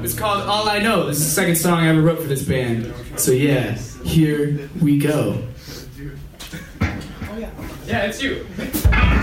It's called All I Know. This is the second song I ever wrote for this band. So yeah, here we go. Yeah, it's you.